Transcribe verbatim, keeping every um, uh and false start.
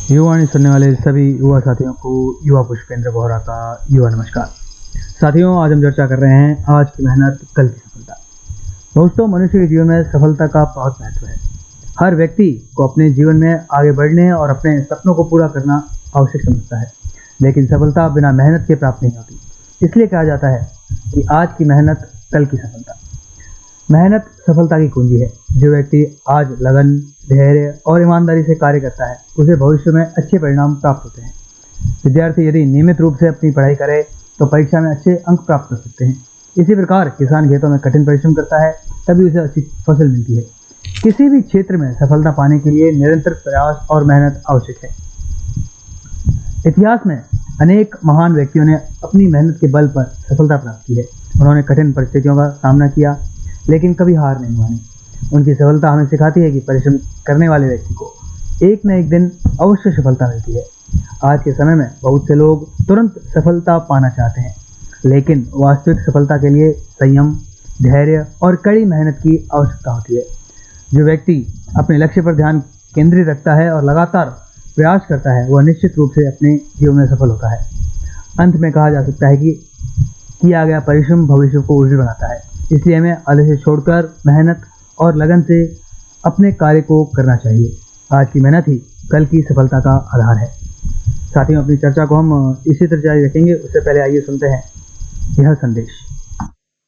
युवावाणी सुनने वाले सभी युवा साथियों को युवा पुष्पेंद्र बोहरा का युवा नमस्कार। साथियों, आज हम चर्चा कर रहे हैं आज की मेहनत कल की सफलता। दोस्तों, मनुष्य के जीवन में सफलता का बहुत महत्व है। हर व्यक्ति को अपने जीवन में आगे बढ़ने और अपने सपनों को पूरा करना आवश्यक समझता है, लेकिन सफलता बिना मेहनत के प्राप्त नहीं होती। इसलिए कहा जाता है कि आज की मेहनत कल की सफलता। मेहनत सफलता की कुंजी है। जो व्यक्ति आज लगन, धैर्य और ईमानदारी से कार्य करता है, उसे भविष्य में अच्छे परिणाम प्राप्त होते हैं। विद्यार्थी यदि नियमित रूप से अपनी पढ़ाई करे तो परीक्षा में अच्छे अंक प्राप्त कर सकते हैं। इसी प्रकार किसान खेतों में कठिन परिश्रम करता है, तभी उसे अच्छी फसल मिलती है। किसी भी क्षेत्र में सफलता पाने के लिए निरंतर प्रयास और मेहनत आवश्यक है। इतिहास में अनेक महान व्यक्तियों ने अपनी मेहनत के बल पर सफलता प्राप्त की है। उन्होंने कठिन परिस्थितियों का सामना किया, लेकिन कभी हार नहीं मानी। उनकी सफलता हमें सिखाती है कि परिश्रम करने वाले व्यक्ति को एक न एक दिन अवश्य सफलता मिलती है। आज के समय में बहुत से लोग तुरंत सफलता पाना चाहते हैं, लेकिन वास्तविक सफलता के लिए संयम, धैर्य और कड़ी मेहनत की आवश्यकता होती है। जो व्यक्ति अपने लक्ष्य पर ध्यान केंद्रित रखता है और लगातार प्रयास करता है, वह निश्चित रूप से अपने जीवन में सफल होता है। अंत में कहा जा सकता है कि किया गया परिश्रम भविष्य को उज्जवल बनाता है। इसलिए हमें आलस्य छोड़कर मेहनत और लगन से अपने कार्य को करना चाहिए। आज की मेहनत ही कल की सफलता का आधार है। साथियों, अपनी चर्चा को हम इसी तरह जारी रखेंगे। उससे पहले आइए सुनते हैं यह संदेश।